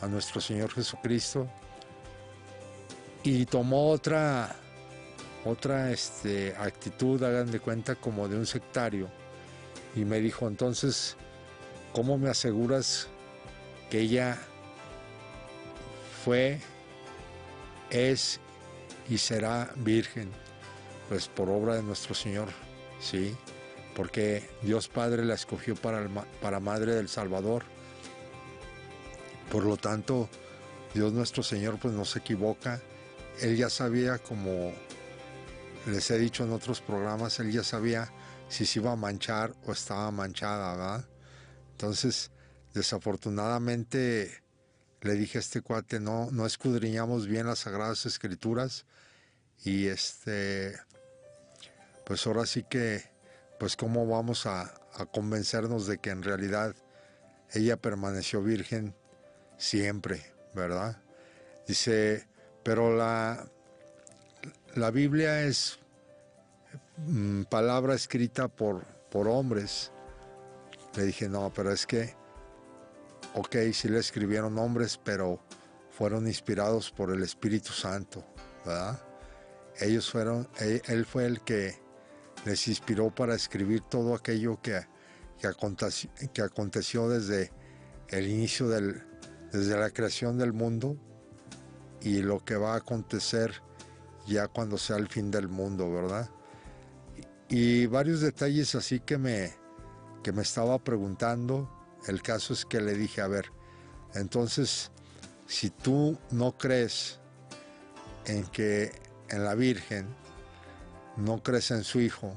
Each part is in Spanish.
a nuestro Señor Jesucristo, y tomó otra actitud, hagan de cuenta, como de un sectario, y me dijo: entonces, ¿cómo me aseguras que ella fue, es y será virgen? Pues por obra de nuestro Señor, sí, porque Dios Padre la escogió para madre del Salvador. Por lo tanto, Dios nuestro Señor pues no se equivoca. Él ya sabía, como les he dicho en otros programas, él ya sabía si se iba a manchar o estaba manchada, ¿verdad? Entonces, desafortunadamente, le dije a este cuate: no escudriñamos bien las Sagradas Escrituras, y pues ahora sí que, pues cómo vamos a convencernos de que en realidad ella permaneció virgen siempre, ¿verdad? Dice: pero la Biblia es palabra escrita por hombres. Le dije: no, pero es que, ok, sí le escribieron hombres, pero fueron inspirados por el Espíritu Santo, ¿verdad? Él fue el que les inspiró para escribir todo aquello que aconteció desde el inicio desde la creación del mundo, y lo que va a acontecer ya cuando sea el fin del mundo, ¿verdad? Y varios detalles así que me estaba preguntando. El caso es que le dije: a ver, entonces, si tú no crees en la Virgen, no crees en su Hijo,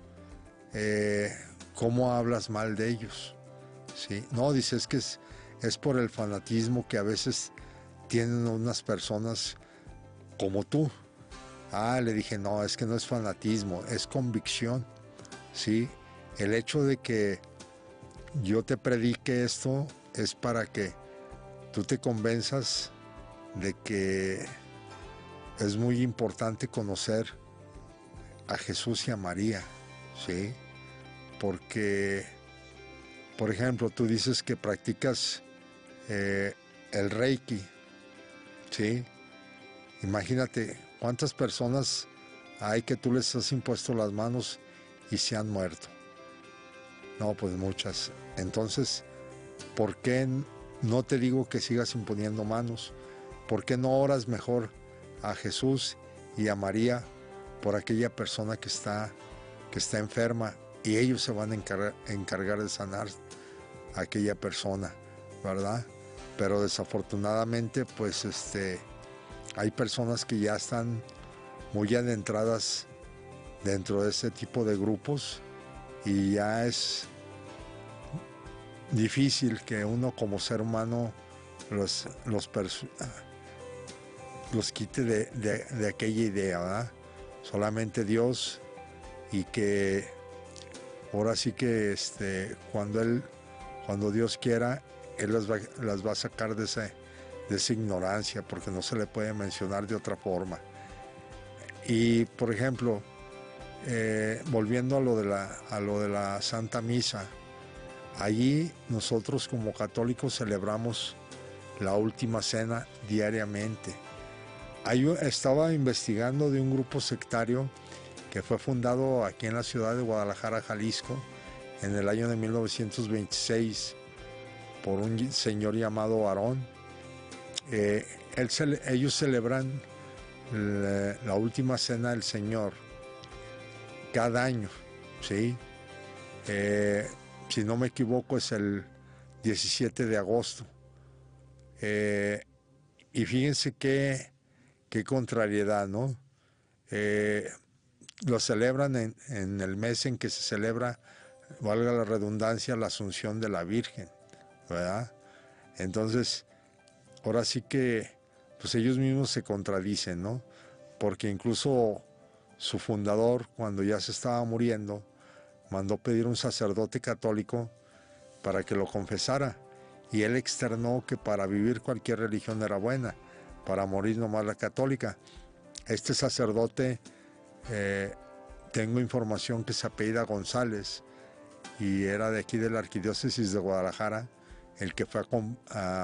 ¿cómo hablas mal de ellos? ¿Sí? No, dices que es por el fanatismo que a veces tienen unas personas como tú. Le dije: no, es que no es fanatismo, es convicción, ¿sí? El hecho de que yo te predique esto es para que tú te convenzas de que es muy importante conocer a Jesús y a María, ¿sí? Porque, por ejemplo, tú dices que practicas el Reiki, ¿sí? Imagínate cuántas personas hay que tú les has impuesto las manos y se han muerto. No, pues muchas. Entonces, ¿por qué no te digo que sigas imponiendo manos? ¿Por qué no oras mejor a Jesús y a María por aquella persona que está enferma, y ellos se van a encargar de sanar a aquella persona, ¿verdad? Pero desafortunadamente, pues hay personas que ya están muy adentradas dentro de ese tipo de grupos, y ya es difícil que uno como ser humano los quite de aquella idea, ¿verdad? Solamente Dios, y que ahora sí que cuando Dios quiera, Él las va a sacar de esa ignorancia, porque no se le puede mencionar de otra forma. Y por ejemplo, volviendo a lo de la Santa Misa, allí nosotros como católicos celebramos la última cena diariamente. Estaba investigando de un grupo sectario que fue fundado aquí en la ciudad de Guadalajara, Jalisco, en el año de 1926, por un señor llamado Aarón. Ellos celebran la última cena del Señor cada año, ¿sí? Si no me equivoco, es el 17 de agosto. Y fíjense qué contrariedad, ¿no? Lo celebran en el mes en que se celebra, valga la redundancia, la Asunción de la Virgen, ¿verdad? Entonces, ahora sí que, pues ellos mismos se contradicen, ¿no? Porque incluso su fundador, cuando ya se estaba muriendo, mandó pedir un sacerdote católico para que lo confesara, y él externó que para vivir cualquier religión era buena, para morir nomás la católica. Este sacerdote, tengo información que se apellida González, y era de aquí de la Arquidiócesis de Guadalajara, el que fue